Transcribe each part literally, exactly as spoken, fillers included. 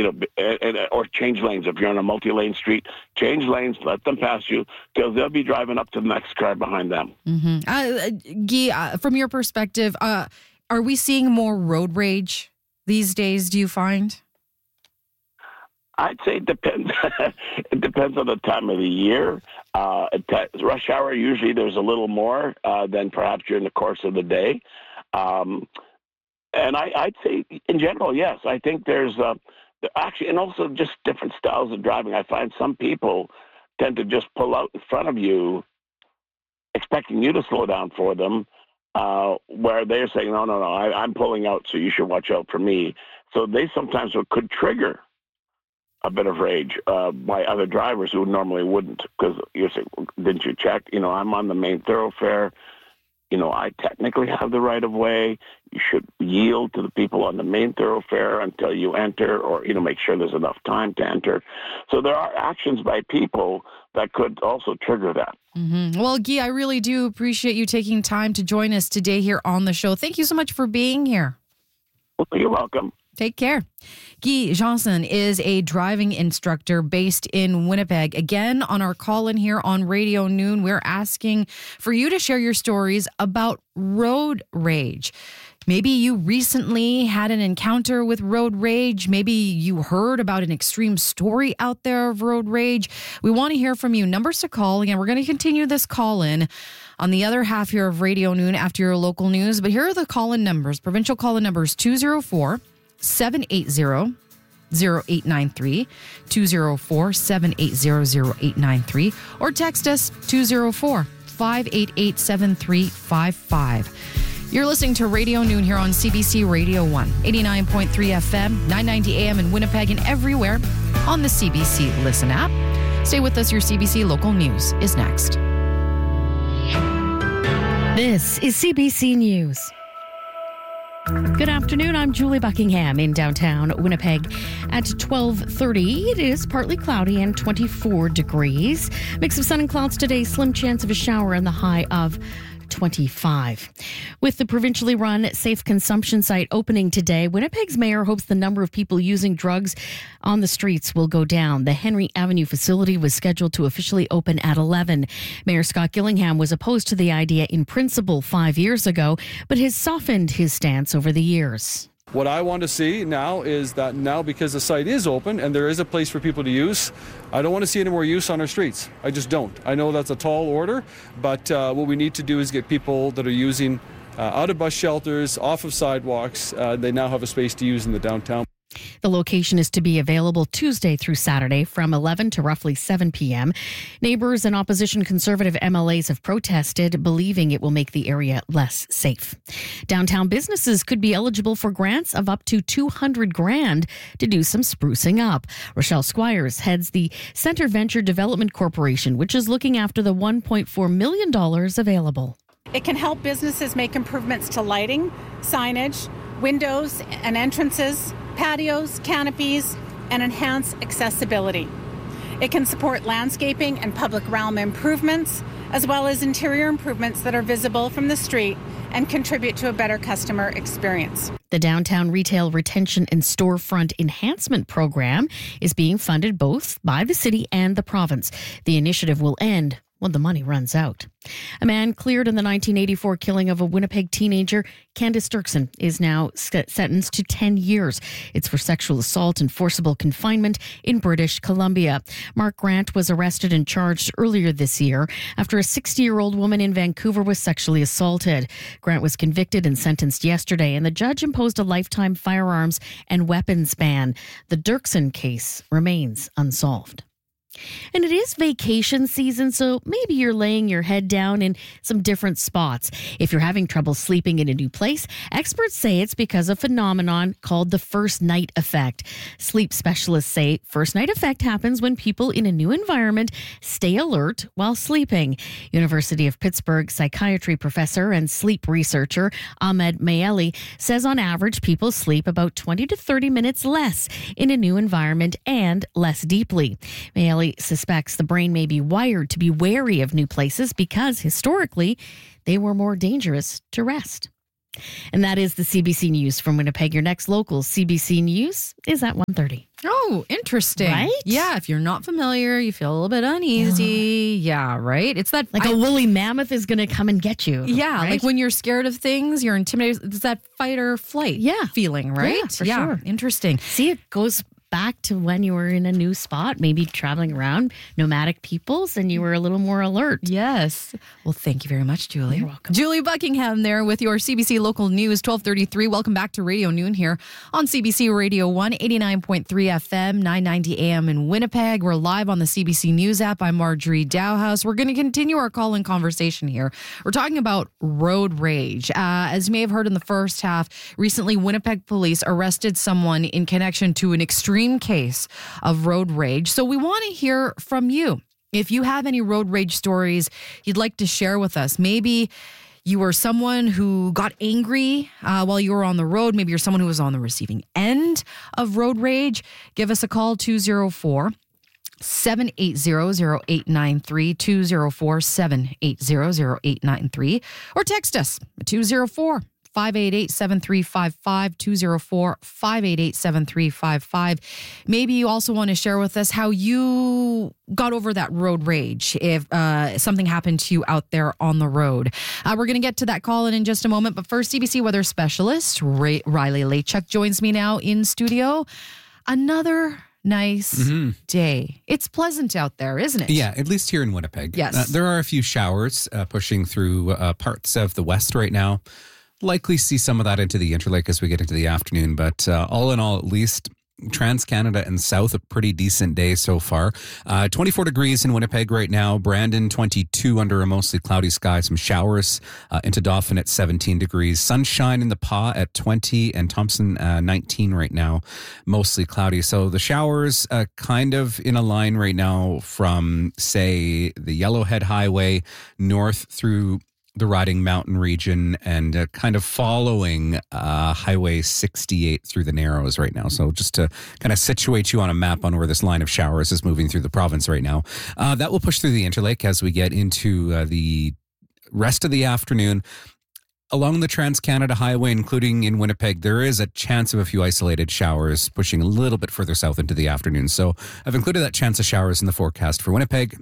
know, and, and, or change lanes. If you're on a multi-lane street, change lanes, let them pass you, because they'll be driving up to the next car behind them. Mm-hmm. Uh, Guy, uh, from your perspective, uh, are we seeing more road rage these days, do you find? I'd say it depends. It depends on the time of the year. Uh, at rush hour, usually there's a little more uh, than perhaps during the course of the day. Um, and I, I'd say, in general, yes. I think there's uh, actually, and also just different styles of driving. I find some people tend to just pull out in front of you, expecting you to slow down for them, uh, where they're saying, no, no, no, I, I'm pulling out, so you should watch out for me. So they sometimes could trigger a bit of rage uh, by other drivers who normally wouldn't, because you're saying, didn't you check? You know, I'm on the main thoroughfare. You know, I technically have the right of way. You should yield to the people on the main thoroughfare until you enter, or, you know, make sure there's enough time to enter. So there are actions by people that could also trigger that. Mm-hmm. Well, Guy, I really do appreciate you taking time to join us today here on the show. Thank you so much for being here. Well, you're welcome. Take care. Guy Johnson is a driving instructor based in Winnipeg. Again, on our call-in here on Radio Noon, we're asking for you to share your stories about road rage. Maybe you recently had an encounter with road rage. Maybe you heard about an extreme story out there of road rage. We want to hear from you. Numbers to call. Again, we're going to continue this call-in on the other half here of Radio Noon after your local news. But here are the call-in numbers. Provincial call-in numbers two oh four, seven eight zero, zero eight nine three, two oh four, seven eight zero, zero eight nine three, or text us two oh four, five eight eight, seven three five five. You're listening to Radio Noon here on C B C Radio one, eighty-nine point three F M, nine ninety A M in Winnipeg and everywhere on the C B C Listen app. Stay with us. Your C B C Local News is next. This is C B C News. Good afternoon. I'm Julie Buckingham in downtown Winnipeg. At twelve thirty, it is partly cloudy and twenty-four degrees. Mix of sun and clouds today, slim chance of a shower and the high of twenty-five. With the provincially run safe consumption site opening today, Winnipeg's mayor hopes the number of people using drugs on the streets will go down. The Henry Avenue facility was scheduled to officially open at eleven. Mayor Scott Gillingham was opposed to the idea in principle five years ago, but has softened his stance over the years. What I want to see now is that now, because the site is open and there is a place for people to use, I don't want to see any more use on our streets. I just don't. I know that's a tall order, but uh, what we need to do is get people that are using uh, out of bus shelters, off of sidewalks. Uh, they now have a space to use in the downtown. The location is to be available Tuesday through Saturday from eleven to roughly seven p.m. Neighbors and opposition Conservative M L As have protested, believing it will make the area less safe. Downtown businesses could be eligible for grants of up to two hundred grand to do some sprucing up. Rochelle Squires heads the Centre Venture Development Corporation, which is looking after the one point four million dollars available. It can help businesses make improvements to lighting, signage, windows and entrances, patios, canopies, and enhance accessibility. It can support landscaping and public realm improvements, as well as interior improvements that are visible from the street and contribute to a better customer experience. The Downtown Retail Retention and Storefront Enhancement Program is being funded both by the city and the province. The initiative will end when the money runs out. A man cleared in the nineteen eighty-four killing of a Winnipeg teenager, Candace Dirksen, is now sentenced to ten years. It's for sexual assault and forcible confinement in British Columbia. Mark Grant was arrested and charged earlier this year after a sixty-year-old woman in Vancouver was sexually assaulted. Grant was convicted and sentenced yesterday, and the judge imposed a lifetime firearms and weapons ban. The Dirksen case remains unsolved. And it is vacation season, so maybe you're laying your head down in some different spots. If you're having trouble sleeping in a new place, experts say it's because of a phenomenon called the first night effect. Sleep specialists say first night effect happens when people in a new environment stay alert while sleeping. University of Pittsburgh psychiatry professor and sleep researcher Ahmed Mayeli says on average people sleep about twenty to thirty minutes less in a new environment and less deeply. Mayeli suspects the brain may be wired to be wary of new places because historically they were more dangerous to rest. And that is the C B C News from Winnipeg. Your next local C B C News is at one thirty. Oh, interesting. Right? Yeah, if you're not familiar, you feel a little bit uneasy. Yeah, right? It's that... Like I, a woolly mammoth is going to come and get you. Yeah, right? like when you're scared of things, you're intimidated. It's that fight or flight Yeah. feeling, right? Yeah, for sure. Interesting. See, it goes back to when you were in a new spot, maybe traveling around nomadic peoples, and you were a little more alert. Yes. Well, thank you very much, Julie. You're welcome. Julie Buckingham there with your C B C Local News, twelve thirty-three. Welcome back to Radio Noon here on C B C Radio one, eighty-nine point three F M, nine ninety A M in Winnipeg. We're live on the C B C News app. I'm Marjorie Dowhouse. We're going to continue our call-in conversation here. We're talking about road rage. Uh, as you may have heard in the first half, recently Winnipeg police arrested someone in connection to an extreme case of road rage. So we want to hear from you. If you have any road rage stories you'd like to share with us, maybe you were someone who got angry uh, while you were on the road. Maybe you're someone who was on the receiving end of road rage. Give us a call, two oh four, seven eight zero, zero eight nine three, two oh four, seven eight zero, zero eight nine three, or text us, two oh four, five eight eight, seven three five five, two oh four, five eight eight, seven three five five. Maybe you also want to share with us how you got over that road rage if uh, something happened to you out there on the road. Uh, we're going to get to that call in in just a moment. But first, C B C weather specialist Ray- Riley Lachuk joins me now in studio. Another nice mm-hmm. day. It's pleasant out there, isn't it? Yeah, at least here in Winnipeg. Yes. Uh, there are a few showers uh, pushing through uh, parts of the west right now. Likely see some of that into the Interlake as we get into the afternoon, but uh, all in all, at least Trans-Canada and South, a pretty decent day so far. Uh, twenty-four degrees in Winnipeg right now. Brandon, twenty-two under a mostly cloudy sky. Some showers uh, into Dauphin at seventeen degrees. Sunshine in the Pas at twenty, and Thompson uh, nineteen right now. Mostly cloudy. So the showers uh, kind of in a line right now from, say, the Yellowhead Highway north through the Riding Mountain region and uh, kind of following uh, Highway sixty-eight through the Narrows right now. So just to kind of situate you on a map on where this line of showers is moving through the province right now. Uh, that will push through the Interlake as we get into uh, the rest of the afternoon. Along the Trans-Canada Highway, including in Winnipeg, there is a chance of a few isolated showers pushing a little bit further south into the afternoon. So I've included that chance of showers in the forecast for Winnipeg.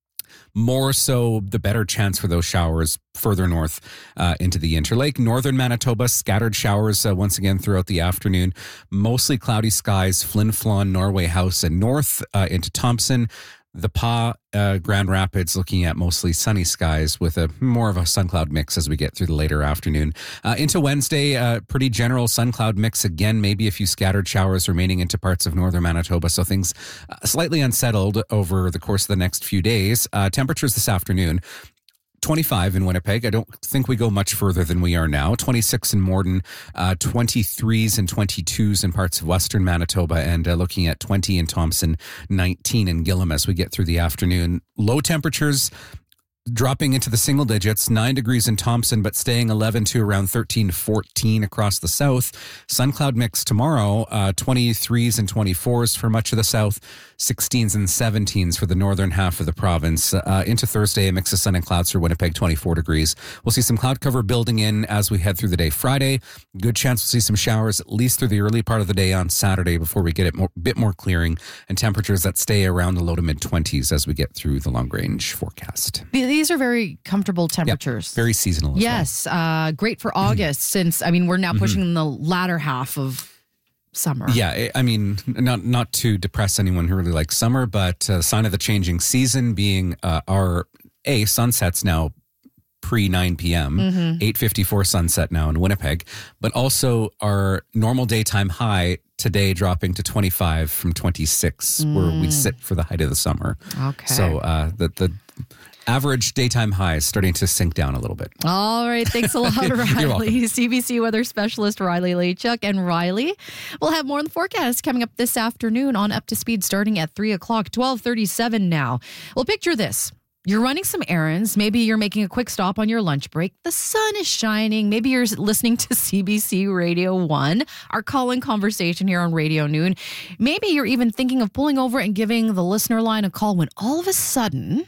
More so, the better chance for those showers further north uh, into the Interlake. Northern Manitoba, scattered showers uh, once again throughout the afternoon. Mostly cloudy skies, Flin Flon, Norway House, and north uh, into Thompson. The Pas, uh, Grand Rapids, looking at mostly sunny skies with a more of a sun cloud mix as we get through the later afternoon. Uh, into Wednesday, uh, pretty general sun cloud mix again, maybe a few scattered showers remaining into parts of northern Manitoba. So things uh, slightly unsettled over the course of the next few days. Uh, temperatures this afternoon. twenty-five in Winnipeg. I don't think we go much further than we are now. twenty-six in Morden, uh, twenty-threes and twenty-twos in parts of western Manitoba, and uh, looking at twenty in Thompson, nineteen in Gillam as we get through the afternoon. Low temperatures dropping into the single digits, nine degrees in Thompson, but staying eleven to around thirteen, fourteen across the south. Sun cloud mix tomorrow, uh, twenty-threes and twenty-fours for much of the south, sixteens and seventeens for the northern half of the province. Uh, into Thursday, a mix of sun and clouds for Winnipeg, twenty-four degrees. We'll see some cloud cover building in as we head through the day. Friday, good chance we'll see some showers at least through the early part of the day on Saturday before we get it a bit more clearing, and temperatures that stay around the low to mid twenties as we get through the long range forecast. These are very comfortable temperatures. Yep, very seasonal as yes, well. uh, great for August since, I mean, we're now pushing mm-hmm. the latter half of summer. Yeah, I mean, not not to depress anyone who really likes summer, but a sign of the changing season being uh, our, A, sunsets now pre nine p.m., mm-hmm. eight fifty-four sunset now in Winnipeg, but also our normal daytime high today dropping to twenty-five from twenty-six, mm. where we sit for the height of the summer. Okay. So uh, the the average daytime high is starting to sink down a little bit. All right. Thanks a lot, Riley. C B C weather specialist Riley Lachuk. And Riley, we'll have more on the forecast coming up this afternoon on Up to Speed starting at three o'clock, twelve thirty-seven now. Well, picture this. You're running some errands. Maybe you're making a quick stop on your lunch break. The sun is shining. Maybe you're listening to C B C Radio one, our call-in conversation here on Radio Noon. Maybe you're even thinking of pulling over and giving the listener line a call when all of a sudden...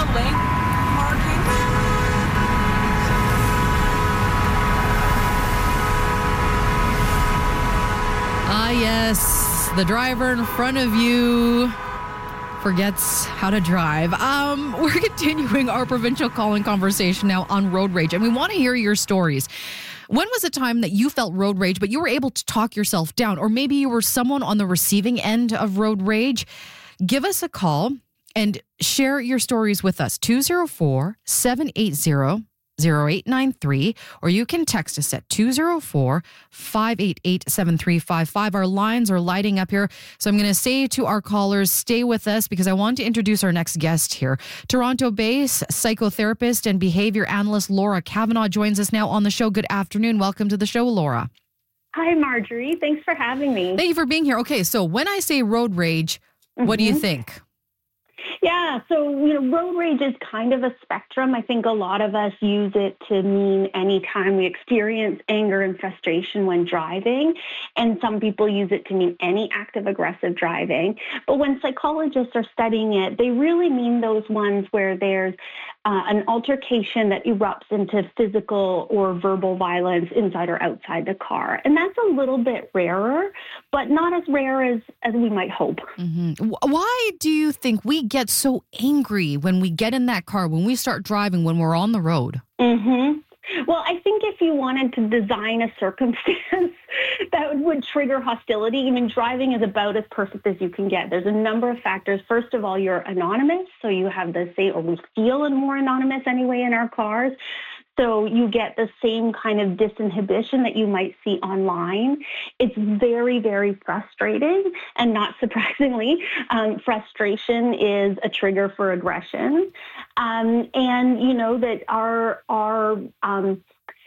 lane marking. Ah, yes. The driver in front of you forgets how to drive. Um, we're continuing our provincial calling conversation now on road rage, and we want to hear your stories. When was a time that you felt road rage, but you were able to talk yourself down? Or maybe you were someone on the receiving end of road rage? Give us a call and share your stories with us. two oh four, seven eight zero, zero eight nine three, or you can text us at two oh four, five eight eight, seven three five five. Our lines are lighting up here. So I'm going to say to our callers, stay with us because I want to introduce our next guest here. Toronto-based psychotherapist and behavior analyst Laura Kavanagh joins us now on the show. Good afternoon. Welcome to the show, Laura. Hi, Marjorie. Thanks for having me. Thank you for being here. Okay, so when I say road rage, mm-hmm. what do you think? Yeah, so, you know, road rage is kind of a spectrum. I think a lot of us use it to mean any time we experience anger and frustration when driving, and some people use it to mean any active aggressive driving. But when psychologists are studying it, they really mean those ones where there's uh, an altercation that erupts into physical or verbal violence inside or outside the car. And that's a little bit rarer, but not as rare as, as we might hope. Mm-hmm. Why do you think we get so angry when we get in that car, when we start driving, when we're on the road? Mm-hmm. Well, I think if you wanted to design a circumstance that would trigger hostility, I mean, driving is about as perfect as you can get. There's a number of factors. First of all, you're anonymous, so you have the same, or we feel more anonymous anyway in our cars. So you get the same kind of disinhibition that you might see online. It's very, very frustrating. And not surprisingly, um, frustration is a trigger for aggression. Um, and, you know, that our, our um,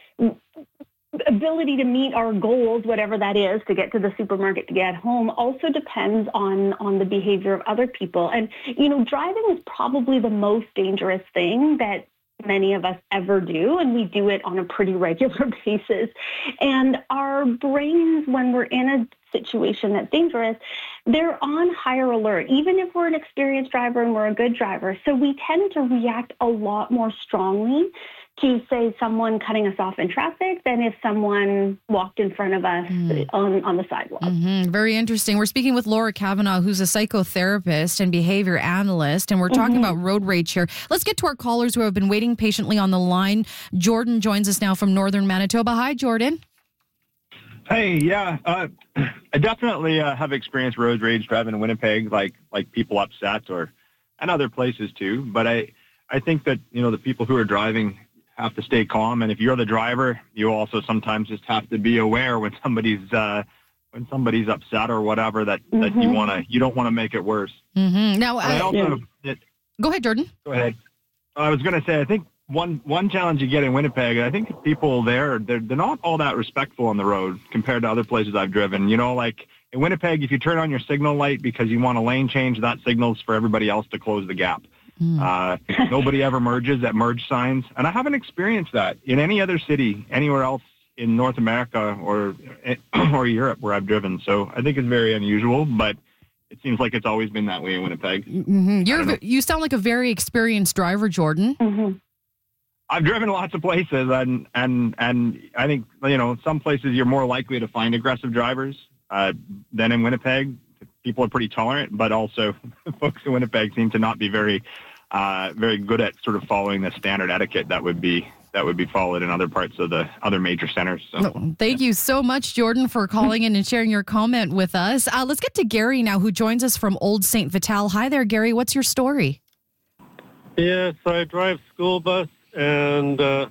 ability to meet our goals, whatever that is, to get to the supermarket, to get home, also depends on, on the behavior of other people. And, you know, driving is probably the most dangerous thing that many of us ever do, and we do it on a pretty regular basis. And our brains, when we're in a situation that's dangerous, they're on higher alert, even if we're an experienced driver and we're a good driver. So we tend to react a lot more strongly to, say, someone cutting us off in traffic than if someone walked in front of us mm. on, on the sidewalk. Mm-hmm. Very interesting. We're speaking with Laura Kavanagh, who's a psychotherapist and behavior analyst, and we're talking mm-hmm. about road rage here. Let's get to our callers who have been waiting patiently on the line. Jordan joins us now from northern Manitoba. Hi, Jordan. Hey, yeah, uh, I definitely uh, have experienced road rage driving in Winnipeg, like like people upset, or and other places too. But I, I think that, you know, the people who are driving have to stay calm, and if you're the driver, you also sometimes just have to be aware when somebody's uh, when somebody's upset or whatever, that, mm-hmm. that you want to you don't want to make it worse. Mm-hmm. Now, I, I also yeah. it, go ahead, Jordan. Go ahead. I was going to say, I think one one challenge you get in Winnipeg, I think people there they're they're not all that respectful on the road compared to other places I've driven. You know, like in Winnipeg, if you turn on your signal light because you want a lane change, that signals for everybody else to close the gap. Uh, nobody ever merges at merge signs. And I haven't experienced that in any other city, anywhere else in North America or or Europe where I've driven. So I think it's very unusual, but it seems like it's always been that way in Winnipeg. Mm-hmm. You're, you sound like a very experienced driver, Jordan. Mm-hmm. I've driven lots of places, and, and, and I think, you know, some places you're more likely to find aggressive drivers uh, than in Winnipeg. People are pretty tolerant, but also folks in Winnipeg seem to not be very Uh, very good at sort of following the standard etiquette that would be that would be followed in other parts of the other major centers. So, well, thank yeah. you so much, Jordan, for calling in and sharing your comment with us. Uh, let's get to Gary now, who joins us from Old Saint Vital. Hi there, Gary. What's your story? Yes, I drive school bus, and uh,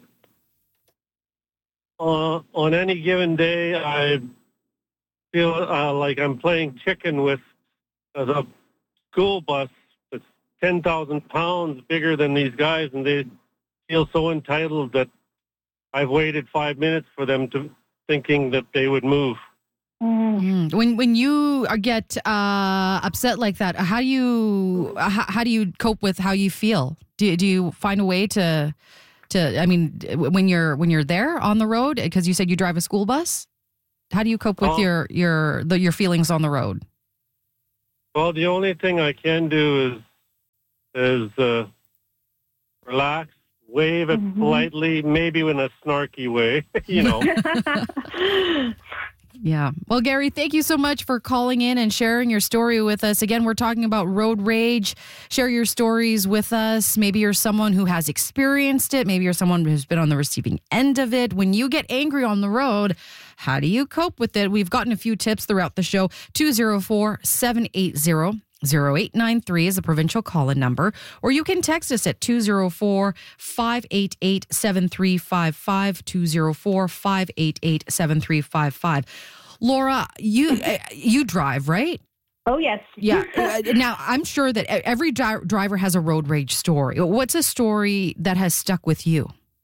uh, on any given day, I feel uh, like I'm playing chicken with uh, the school bus. ten thousand pounds bigger than these guys, and they feel so entitled that I've waited five minutes for them to thinking that they would move. Mm. When when you get uh, upset like that, how do you how, how do you cope with how you feel? Do do you find a way to to I mean when you're when you're there on the road, because you said you drive a school bus? How do you cope with um, your your the, your feelings on the road? Well, the only thing I can do is is uh, relax, wave it Mhm. politely, maybe in a snarky way, you know. Yeah. Well, Gary, thank you so much for calling in and sharing your story with us. Again, we're talking about road rage. Share your stories with us. Maybe you're someone who has experienced it. Maybe you're someone who's been on the receiving end of it. When you get angry on the road, how do you cope with it? We've gotten a few tips throughout the show. two oh four, seven eight zero, zero eight nine three is a provincial call-in number, or you can text us at two oh four, five eight eight, seven three five five, two oh four, five eight eight, seven three five five. Laura, you uh, you drive, right? Oh, yes. Yeah. Uh, now, I'm sure that every dri- driver has a road rage story. What's a story that has stuck with you?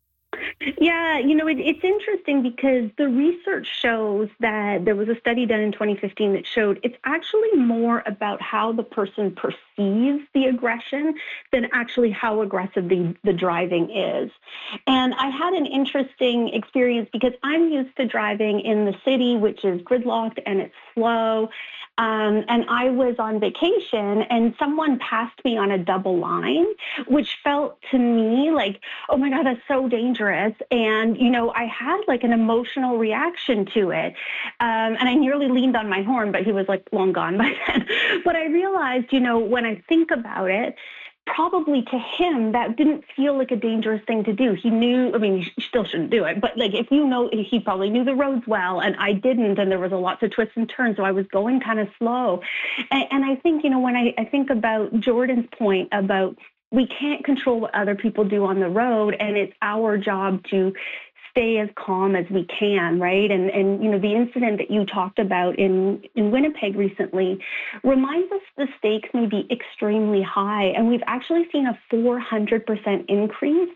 Yeah, you know, it, it's interesting because the research shows that there was a study done in twenty fifteen that showed it's actually more about how the person perceives the aggression than actually how aggressive the, the driving is. And I had an interesting experience because I'm used to driving in the city, which is gridlocked and it's slow. Um, and I was on vacation and someone passed me on a double line, which felt to me like, oh my God, that's so dangerous. And, you know, I had like an emotional reaction to it. Um, and I nearly leaned on my horn, but he was like long gone by then. But I realized, you know, when I think about it, probably to him, that didn't feel like a dangerous thing to do. He knew, I mean, you still shouldn't do it, but like if you know, he probably knew the roads well, and I didn't, and there was a lots of twists and turns, so I was going kind of slow. And, and I think, you know, when I, I think about Jordan's point about we can't control what other people do on the road, and it's our job to stay as calm as we can, right? And, and you know, the incident that you talked about in, in Winnipeg recently reminds us the stakes may be extremely high. And we've actually seen a four hundred percent increase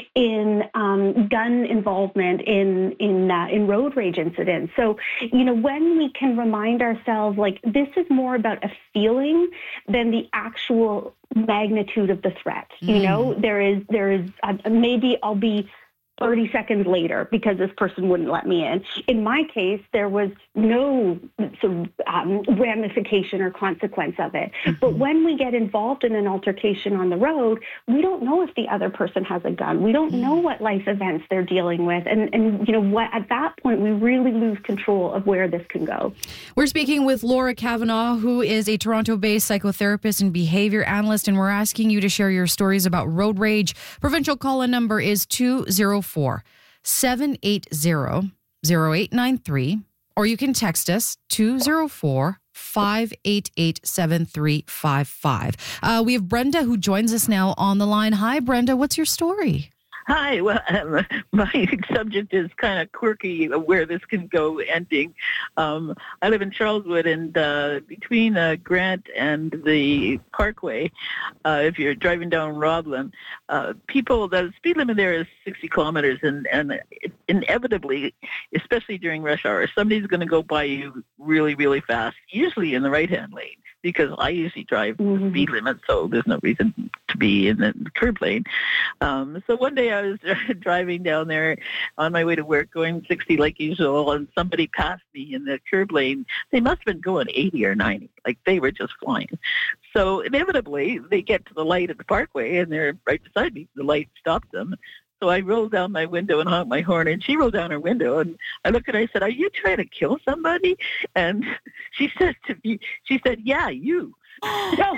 in um, gun involvement in, in, uh, in road rage incidents. So, you know, when we can remind ourselves, like, this is more about a feeling than the actual magnitude of the threat. Mm. You know, there is, there is, uh, maybe I'll be thirty seconds later because this person wouldn't let me in. In my case, there was no sort of, um, ramification or consequence of it. Mm-hmm. But when we get involved in an altercation on the road, we don't know if the other person has a gun. We don't mm-hmm. know what life events they're dealing with. And, and you know what? At that point, we really lose control of where this can go. We're speaking with Laura Kavanagh, who is a Toronto-based psychotherapist and behavior analyst, and we're asking you to share your stories about road rage. Provincial call-in number is two oh four, seven eight zero, zero eight nine three, or you can text us two oh four, five eight eight, seven three five five. Uh, we have Brenda who joins us now on the line. Hi, Brenda. What's your story? Hi. Well, um, my subject is kind of quirky, where this can go ending. Um, I live in Charleswood, and uh, between uh, Grant and the Parkway, uh, if you're driving down Roblin, uh, people, the speed limit there is sixty kilometers, and, and inevitably, especially during rush hour, somebody's going to go by you really, really fast, usually in the right-hand lane, because I usually drive mm-hmm. the speed limit, so there's no reason to be in the curb lane. Um, so one day I was driving down there on my way to work, going sixty like usual, and somebody passed me in the curb lane. They must have been going eighty or ninety, like they were just flying. So inevitably, they get to the light at the Parkway, and they're right beside me. The light stopped them. So I rolled down my window and honked my horn, and she rolled down her window, and I looked at her and I said, "Are you trying to kill somebody?" And she said to me, she said, "Yeah, you." and,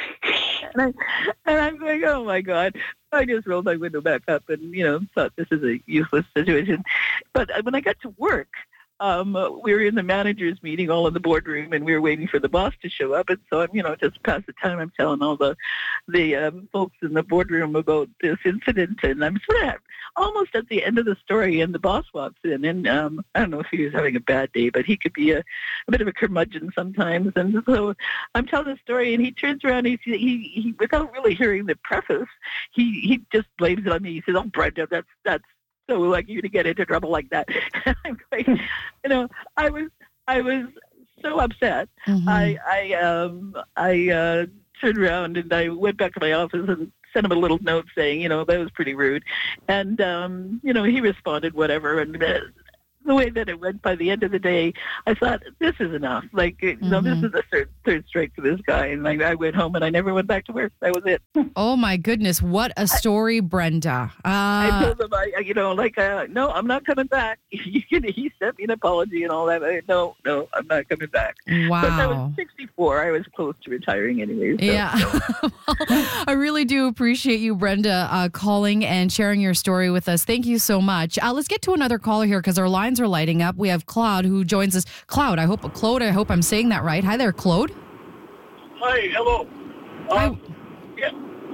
I, and I'm going, oh my God. I just rolled my window back up and, you know, thought this is a useless situation. But when I got to work, um, we were in the managers meeting all in the boardroom, and we were waiting for the boss to show up. And so I'm, you know, just past the time, I'm telling all the the um, folks in the boardroom about this incident. And I'm sort of almost at the end of the story, and the boss walks in. And um, I don't know if he was having a bad day, but he could be a, a bit of a curmudgeon sometimes. And so I'm telling the story, and he turns around, and he, he, he without really hearing the preface, he, he just blames it on me. He says, "Oh, Brenda, that's that's so like you to get into trouble like that." I'm going, you know, I was I was so upset. Mm-hmm. I I um I uh, turned around and I went back to my office and sent him a little note saying, you know, that was pretty rude. And um, you know, he responded whatever. And uh, the way that it went by the end of the day, I thought, this is enough. Like, you know, Mm-hmm. this is the third, third strike for this guy. And like, I went home and I never went back to work. That was it. Oh my goodness, what a story, Brenda. I Uh, told him, I, I- you know, like, uh, no, I'm not coming back. You can, he sent me an apology and all that. I, no, no, I'm not coming back. But I wow. was sixty-four. I was close to retiring anyway. So, Yeah. Well, I really do appreciate you, Brenda, uh, calling and sharing your story with us. Thank you so much. Uh, let's get to another caller here because our lines are lighting up. We have Claude who joins us. Claude, I hope, Claude, I hope I'm saying that right. Hi there, Claude. Hi, hello. Hi. Um, yeah,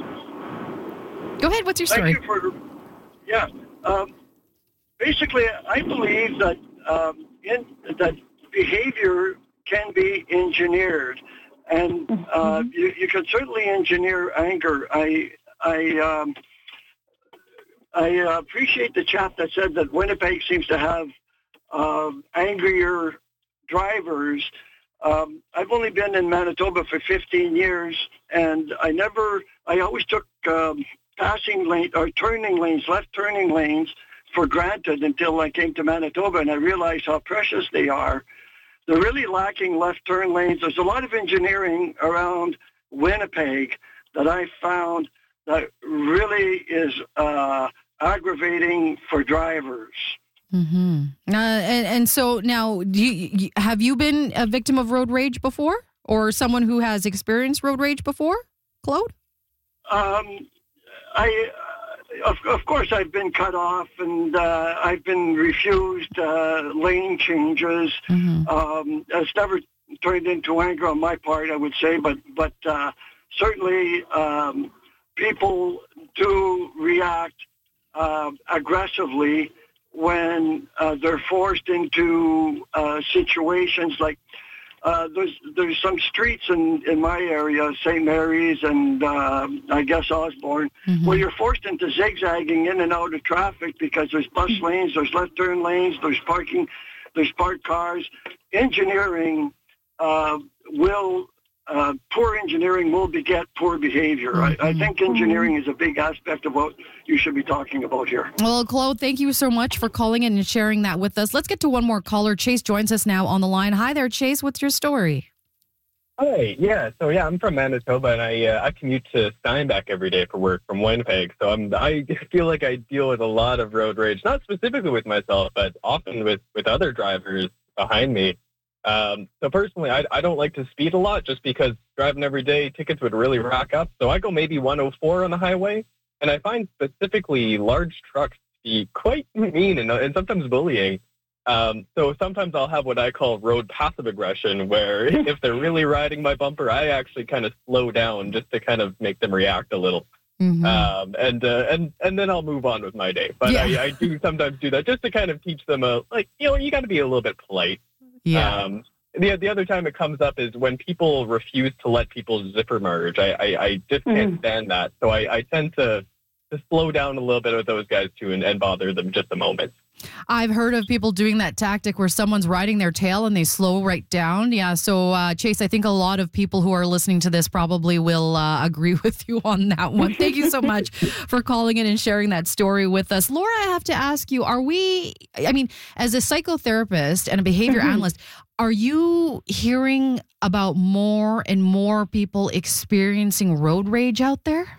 Go ahead. What's your thank story? you for. Yeah, um, basically, I believe that um, in, that behavior can be engineered, and uh, you, you can certainly engineer anger. I I um, I uh, appreciate the chap that said that Winnipeg seems to have uh, angrier drivers. Um, I've only been in Manitoba for fifteen years, and I never, I always took um, passing lane or turning lanes, left turning lanes for granted until I came to Manitoba, and I realized how precious they are. They're really lacking left turn lanes. There's a lot of engineering around Winnipeg that I found that really is uh, aggravating for drivers. Mm-hmm. Uh, and, and so now, do you, you- have you been a victim of road rage before, or someone who has experienced road rage before, Claude? Um, I, uh, of, of course, I've been cut off, and uh, I've been refused uh, lane changes. Mm-hmm. Um, it's never turned into anger on my part, I would say, but but uh, certainly um, people do react uh, aggressively when uh, they're forced into uh, situations like uh, there's there's some streets in, in my area, Saint Mary's and uh, I guess Osborne, Mm-hmm. where you're forced into zigzagging in and out of traffic because there's bus lanes, there's left turn lanes, there's parking, there's parked cars. Engineering uh, will Uh, poor engineering will beget poor behavior. I, I think engineering is a big aspect of what you should be talking about here. Well, Claude, thank you so much for calling in and sharing that with us. Let's get to one more caller. Chase joins us now on the line. Hi there, Chase. What's your story? Hi, yeah. So yeah, I'm from Manitoba, and I uh, I commute to Steinbach every day for work from Winnipeg. So I'm I feel like I deal with a lot of road rage, not specifically with myself, but often with with other drivers behind me. Um, so personally, I, I don't like to speed a lot just because driving every day, tickets would really rack up. So I go maybe one oh four on the highway, and I find specifically large trucks to be quite mean and, and sometimes bullying. Um, so sometimes I'll have what I call road passive aggression, where if they're really riding my bumper, I actually kind of slow down just to kind of make them react a little. Mm-hmm. Um, and, uh, and, and then I'll move on with my day. But Yeah. I, I do sometimes do that just to kind of teach them a, like, you know, you got to be a little bit polite. Yeah. Um, the the other time it comes up is when people refuse to let people's zipper merge. I, I, I just can't stand that. So I, I tend to, to slow down a little bit with those guys too and, and bother them just a moment. I've heard of people doing that tactic where someone's riding their tail and they slow right down. Yeah. So, uh, Chase, I think a lot of people who are listening to this probably will uh, agree with you on that one. Thank you so much for calling in and sharing that story with us. Laura, I have to ask you, are we, I mean, as a psychotherapist and a behavior Mhm. analyst, are you hearing about more and more people experiencing road rage out there?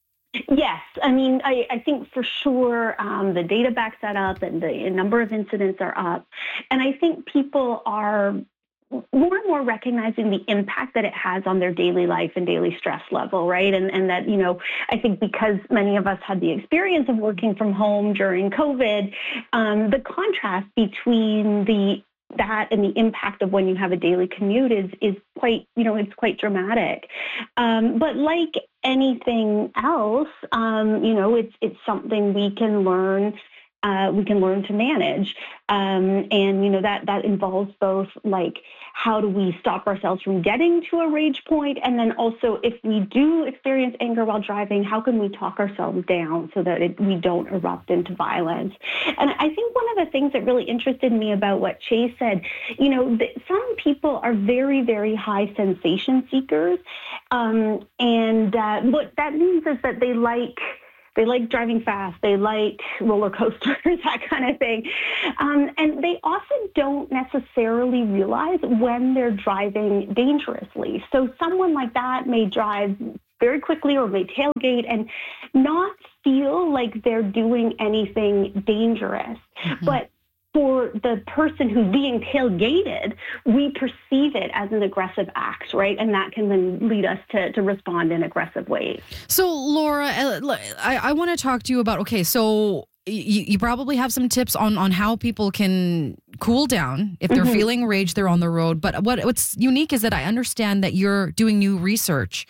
Yes, I mean, I, I think for sure um, the data backs that up and the number of incidents are up. And I think people are more and more recognizing the impact that it has on their daily life and daily stress level, right? And and that, you know, I think because many of us had the experience of working from home during COVID, um, the contrast between the that and the impact of when you have a daily commute is is quite, you know, it's quite dramatic. Um, but like anything else, um, you know, it's it's something we can learn. Uh, we can learn to manage, um, and you know that that involves both like how do we stop ourselves from getting to a rage point, and then also if we do experience anger while driving, how can we talk ourselves down so that it, we don't erupt into violence? And I think one of the things that really interested me about what Chase said, you know, th- some people are very, very high sensation seekers, um, and uh, what that means is that they like They like driving fast. They like roller coasters, that kind of thing. Um, and they often don't necessarily realize when they're driving dangerously. So someone like that may drive very quickly or may tailgate and not feel like they're doing anything dangerous. Mm-hmm. But for the person who's being tailgated, we perceive it as an aggressive act, right? And that can then lead us to, to respond in aggressive ways. So, Laura, I, I want to talk to you about, okay, so you, you probably have some tips on, on how people can cool down if they're mm-hmm. feeling rage, they're on the road. But what what's unique is that I understand that you're doing new research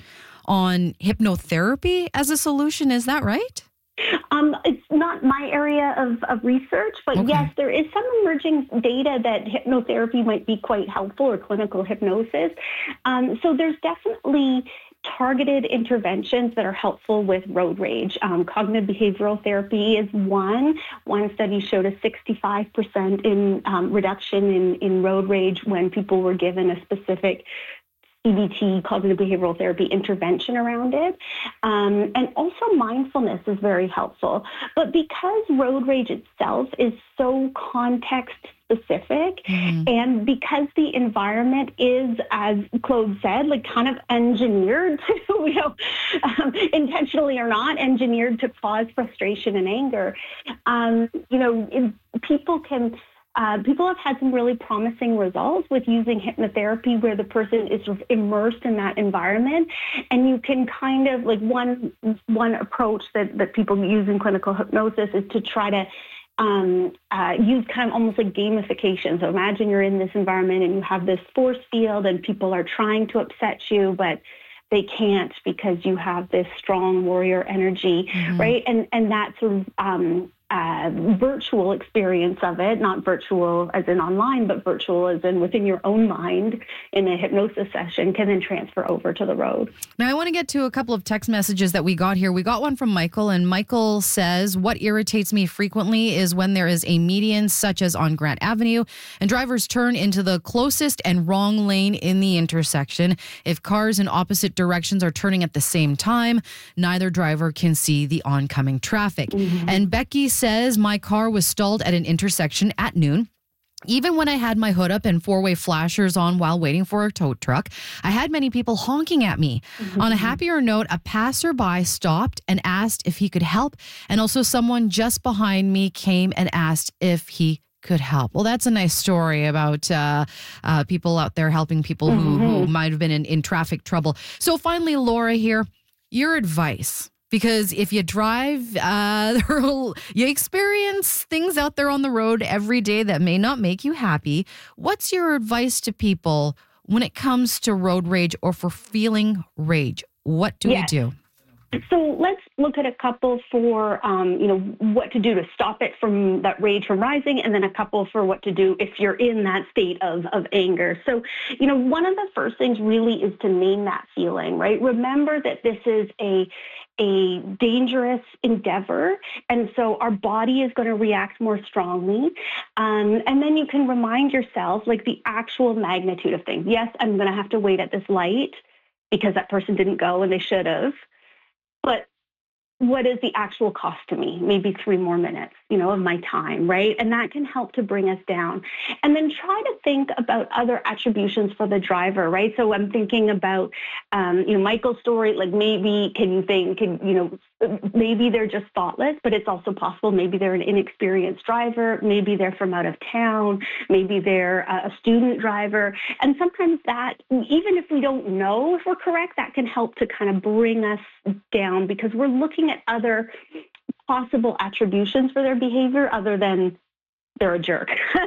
on hypnotherapy as a solution. Is that right? Um, it's not my area of, of research, but okay. yes, there is some emerging data that hypnotherapy might be quite helpful, or clinical hypnosis. Um, so there's definitely targeted interventions that are helpful with road rage. Um, cognitive behavioral therapy is one. One study showed a sixty-five percent in um, reduction in, in road rage when people were given a specific C B T, cognitive behavioral therapy intervention around it. Um, and also mindfulness is very helpful. But because road rage itself is so context specific, mm-hmm. and because the environment is, as Claude said, like kind of engineered to, you know, um, intentionally or not, engineered to cause frustration and anger, um, you know, it, people can Uh, people have had some really promising results with using hypnotherapy where the person is sort of immersed in that environment, and you can kind of like one one approach that, that people use in clinical hypnosis is to try to um, uh, use kind of almost like gamification. So imagine you're in this environment and you have this force field and people are trying to upset you, but they can't because you have this strong warrior energy, mm-hmm. right? And and that sort of um, uh, virtual experience of it, not virtual as in online, but virtual as in within your own mind in a hypnosis session, can then transfer over to the road. Now, I want to get to a couple of text messages that we got here. We got one from Michael, and Michael says, what irritates me frequently is when there is a median, such as on Grant Avenue, and drivers turn into the closest and wrong lane in the intersection. If cars in opposite directions are turning at the same time, neither driver can see the oncoming traffic. Mm-hmm. And Becky says, my car was stalled at an intersection at noon. Even when I had my hood up and four-way flashers on while waiting for a tow truck, I had many people honking at me. Mm-hmm. On a happier note, a passerby stopped and asked if he could help. And also someone just behind me came and asked if he could help. Well, that's a nice story about uh, uh, people out there helping people who, mm-hmm. who might have been in, in traffic trouble. So finally, Laura here, your advice. Because if you drive, uh, you experience things out there on the road every day that may not make you happy. What's your advice to people when it comes to road rage or for feeling rage? What do yes. we do? So let's look at a couple for, um, you know, what to do to stop it from that rage from rising, and then a couple for what to do if you're in that state of, of anger. So, you know, one of the first things really is to name that feeling, right? Remember that this is a a dangerous endeavor, and so our body is going to react more strongly. Um, and then you can remind yourself, like, the actual magnitude of things. Yes, I'm going to have to wait at this light because that person didn't go and they should have. But what is the actual cost to me? Maybe three more minutes, you know, of my time, right? And that can help to bring us down. And then try to think about other attributions for the driver, right? So I'm thinking about, um, you know, Michael's story, like maybe can you think, can, you know, maybe they're just thoughtless, but it's also possible maybe they're an inexperienced driver, maybe they're from out of town, maybe they're a student driver. And sometimes that, even if we don't know if we're correct, that can help to kind of bring us down because we're looking at other possible attributions for their behavior other than they're a jerk.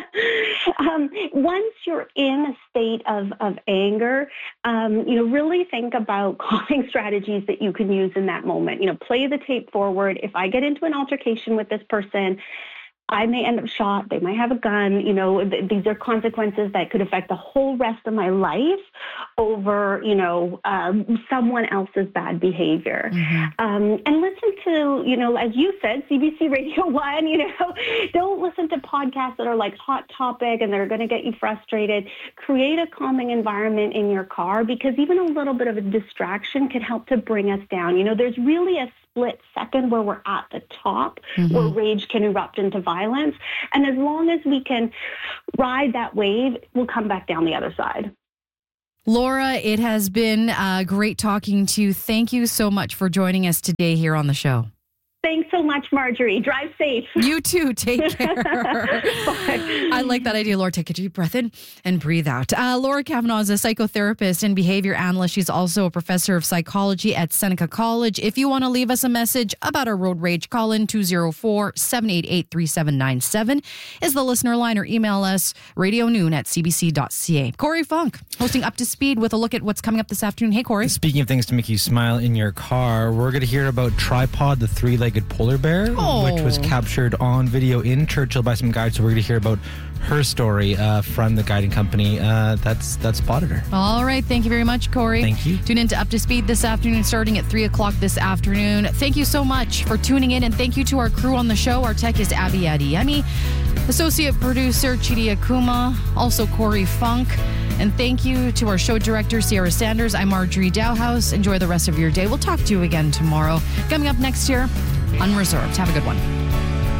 um, once you're in a state of, of anger, um, you know, really think about calming strategies that you can use in that moment. You know, play the tape forward. If I get into an altercation with this person, I may end up shot. They might have a gun. You know, th- these are consequences that could affect the whole rest of my life over, you know, um, someone else's bad behavior. Mm-hmm. Um, and listen to, you know, as you said, C B C Radio one, you know, don't listen to podcasts that are like hot topic and they're going to get you frustrated. Create a calming environment in your car, because even a little bit of a distraction can help to bring us down. You know, there's really a split second where we're at the top, mm-hmm. where rage can erupt into violence. And as long as we can ride that wave, we'll come back down the other side. Laura, it has been uh, great talking to you. Thank you so much for joining us today here on the show. Thanks so much, Marjorie. Drive safe. You too. Take care. I like that idea, Laura. Take a deep breath in and breathe out. Uh, Laura Kavanaugh is a psychotherapist and behavior analyst. She's also a professor of psychology at Seneca College. If you want to leave us a message about our road rage, call in two oh four, seven eight eight, three seven nine seven is the listener line, or email us radio noon at c b c dot c a. Corey Funk hosting Up to Speed with a look at what's coming up this afternoon. Hey, Corey. Speaking of things to make you smile in your car, we're going to hear about Tripod, the three-legged polar bear, oh. which was captured on video in Churchill by some guides. So we're going to hear about her story uh, from the guiding company uh, that's that spotted her. All right. Thank you very much, Corey. Thank you. Tune in to Up to Speed this afternoon, starting at three o'clock this afternoon. Thank you so much for tuning in, and thank you to our crew on the show. Our tech is Abby Adiemi, associate producer Chidi Akuma, also Corey Funk. And thank you to our show director, Sierra Sanders. I'm Marjorie Dowhouse. Enjoy the rest of your day. We'll talk to you again tomorrow. Coming up next year, Unreserved. Have a good one.